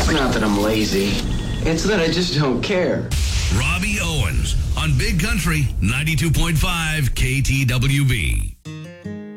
It's not that I'm lazy. It's that I just don't care. Robbie Owens on Big Country 92.5 KTWB.